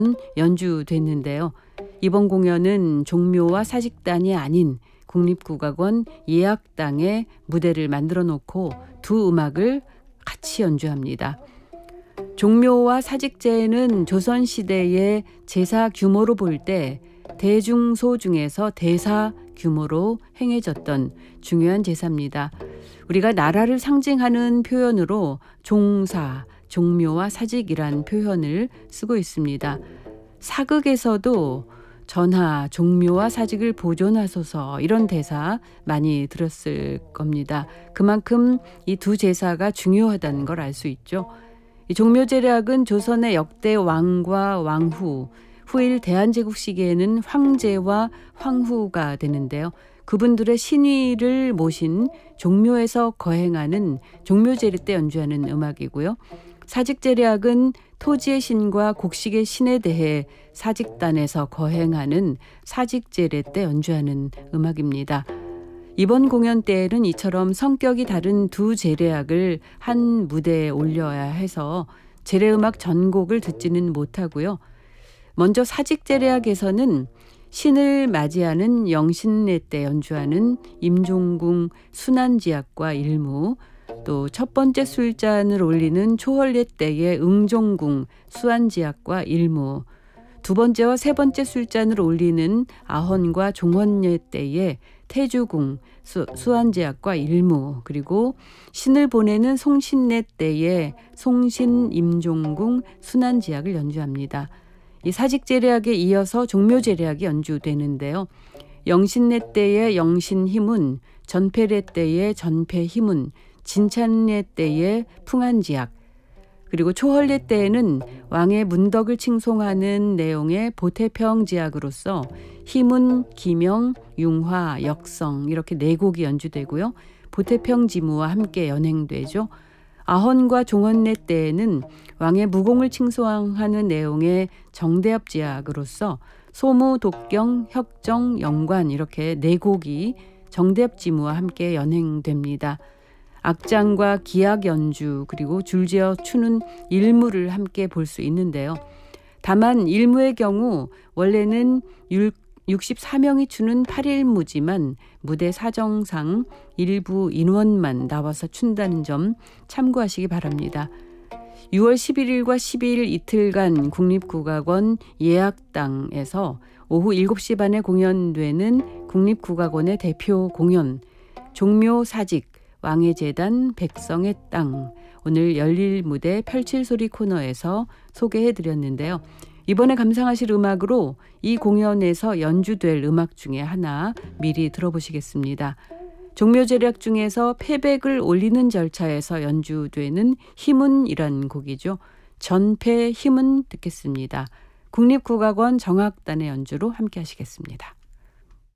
연주됐는데요. 이번 공연은 종묘와 사직단이 아닌 국립국악원 예악당의 무대를 만들어 놓고 두 음악을 같이 연주합니다. 종묘와 사직제는 조선시대의 제사 규모로 볼 때 대중소 중에서 대사 규모로 행해졌던 중요한 제사입니다. 우리가 나라를 상징하는 표현으로 종사, 종묘와 사직이란 표현을 쓰고 있습니다. 사극에서도 전하, 종묘와 사직을 보존하소서 이런 대사 많이 들었을 겁니다. 그만큼 이 두 제사가 중요하다는 걸 알 수 있죠. 이 종묘제략은 조선의 역대 왕과 왕후, 후일 대한제국 시기에는 황제와 황후가 되는데요. 그분들의 신위를 모신 종묘에서 거행하는 종묘제례 때 연주하는 음악이고요. 사직제략은 토지의 신과 곡식의 신에 대해 사직단에서 거행하는 사직제례 때 연주하는 음악입니다. 이번 공연 때에는 이처럼 성격이 다른 두 제례악을 한 무대에 올려야 해서 제례음악 전곡을 듣지는 못하고요. 먼저 사직제례악에서는 신을 맞이하는 영신례 때 연주하는 임종궁 순환지악과 일무, 또 첫 번째 술잔을 올리는 초헐례 때의 응종궁 수안지악과 일무, 두 번째와 세 번째 술잔을 올리는 아헌과 종헌례 때의 태주궁 수안지악과 일무, 그리고 신을 보내는 송신례 때의 송신 임종궁 순환지악을 연주합니다. 이 사직제례악에 이어서 종묘제례악이 연주되는데요. 영신례 때의 영신희문, 전폐례 때의 전폐희문, 진찬례 때의 풍안지악, 그리고 초헐례 때에는 왕의 문덕을 칭송하는 내용의 보태평지악으로서 희문, 기명, 융화, 역성 이렇게 네 곡이 연주되고요. 보태평지무와 함께 연행되죠. 아헌과 종헌례 때에는 왕의 무공을 칭송하는 내용의 정대합지악으로서 소무, 독경, 혁정, 영관 이렇게 네 곡이 정대합지무와 함께 연행됩니다. 악장과 기악 연주 그리고 줄지어 추는 일무를 함께 볼 수 있는데요. 다만 일무의 경우 원래는 64명이 추는 8일무지만 무대 사정상 일부 인원만 나와서 춘다는 점 참고하시기 바랍니다. 6월 11일과 12일 이틀간 국립국악원 예악당에서 오후 7시 반에 공연되는 국립국악원의 대표 공연 종묘 사직 왕의 제단 백성의 땅, 오늘 열릴 무대 펼칠 소리 코너에서 소개해드렸는데요. 이번에 감상하실 음악으로 이 공연에서 연주될 음악 중에 하나 미리 들어보시겠습니다. 종묘제략 중에서 패백을 올리는 절차에서 연주되는 희문이란 곡이죠. 전패 희문 듣겠습니다. 국립국악원 정악단의 연주로 함께 하시겠습니다.